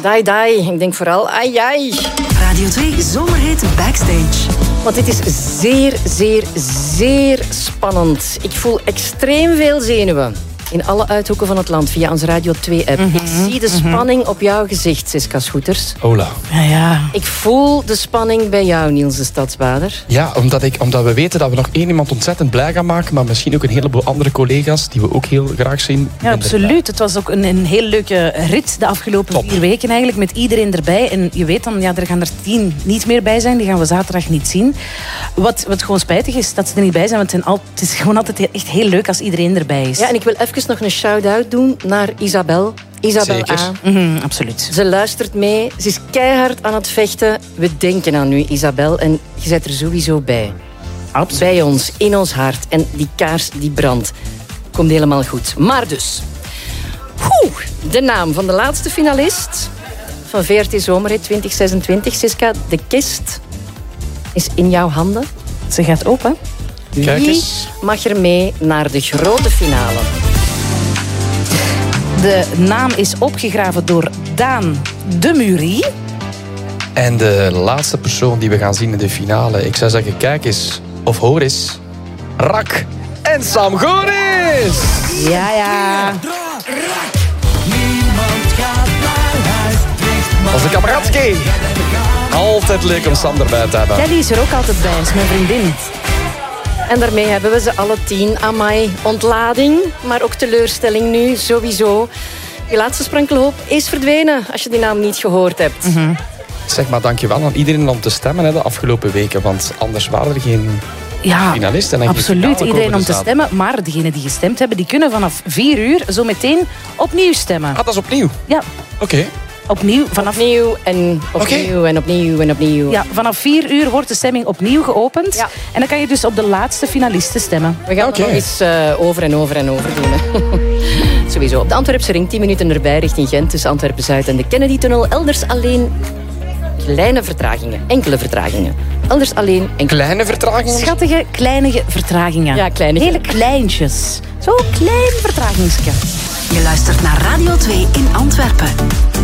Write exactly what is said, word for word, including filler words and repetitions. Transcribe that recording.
Dai, dai. Ik denk vooral ai, ai. Radio twee Zomerhit Backstage. Want dit is zeer, zeer, zeer spannend. Ik voel extreem veel zenuwen. In alle uithoeken van het land via onze Radio twee-app. Mm-hmm, ik zie de spanning mm-hmm. op jouw gezicht, Siska Scooters. Hola. Ja, ja. Ik voel de spanning bij jou, Niels de Stadsbader. Ja, omdat, ik, omdat we weten dat we nog één iemand ontzettend blij gaan maken, maar misschien ook een heleboel andere collega's die we ook heel graag zien. Ja, absoluut. Het was ook een, een heel leuke rit de afgelopen Top. vier weken eigenlijk, met iedereen erbij. En je weet dan, ja, er gaan er tien niet meer bij zijn. Die gaan we zaterdag niet zien. Wat, wat gewoon spijtig is, dat ze er niet bij zijn. Want het, al, het is gewoon altijd echt heel leuk als iedereen erbij is. Ja, en ik wil even nog een shout-out doen naar Isabel. Isabel Zeker. A. Mm-hmm, absoluut. Ze luistert mee. Ze is keihard aan het vechten. We denken aan u, Isabel. En je bent er sowieso bij. Absoluut. Bij ons, in ons hart. En die kaars die brandt. Komt helemaal goed. Maar dus... Oeh, de naam van de laatste finalist van V R T Zomerhit twintig zesentwintig. Siska, de kist is in jouw handen. Ze gaat open. Kijk Wie eens. mag er mee naar de grote finale? De naam is opgegraven door Daan de Murie. En de laatste persoon die we gaan zien in de finale, ik zou zeggen, kijk eens of hoor eens. Rak en Sam Goris! Ja, ja. Onze kameradski. Altijd leuk om Sam erbij te hebben. Kelly is er ook altijd bij, is mijn vriendin. En daarmee hebben we ze alle tien. Amai, ontlading, maar ook teleurstelling nu, sowieso. Je laatste sprankelhoop is verdwenen, als je die naam niet gehoord hebt. Mm-hmm. Zeg maar dankjewel aan iedereen om te stemmen hè, de afgelopen weken, want anders waren er geen Ja, finalisten. En absoluut. Iedereen om te zaten. stemmen. Maar degenen die gestemd hebben, die kunnen vanaf vier uur zo meteen opnieuw stemmen. Ah, dat is opnieuw? Ja, Oké. Okay. opnieuw. Vanaf... Opnieuw en opnieuw Okay. en opnieuw en opnieuw. Ja, vanaf vier uur wordt de stemming opnieuw geopend. Ja. En dan kan je dus op de laatste finalisten stemmen. We gaan Oké. het nog eens uh, over en over en over doen. Hè. Sowieso. Op de Antwerpse ring, tien minuten erbij richting Gent, tussen Antwerpen-Zuid en de Kennedy-tunnel. Elders alleen kleine vertragingen, enkele vertragingen. Elders alleen enkele... Kleine vertragingen? Schattige, kleinige vertragingen. Ja, kleine. Hele kleintjes. Zo'n klein vertragingsje. Je luistert naar Radio twee in Antwerpen.